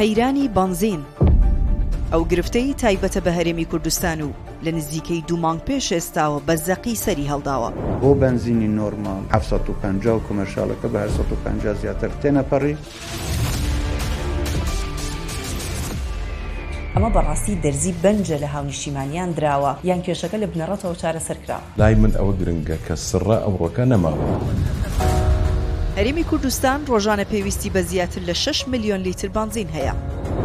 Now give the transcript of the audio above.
قەیرانی بنزین ئەو گرفتەی تایبەتە بە هەرێمی کوردستان و لە نزیکەی 2 مانگ پێش ئێستاوە بە زەقی سەری هەڵداوە. بۆ بنزینی نۆرمال 750 و کۆمەرشالەکە بە 850 زیاتر تێنەپەڕی. ئەمە بەڕاستی دەرزی بەنجە لە هاونیشتیمانیان دراوە یان کێشەکە لە بنەڕەتەوە چارەسەرکرا. لای من ئەوە گرنگە کە سڕە ئەوڕۆکە نەماوە. هەرێمی کوردستان ڕۆژانە پێویستی بە زیاتر لە 6 ملیۆن لیتر بنزین هەیە.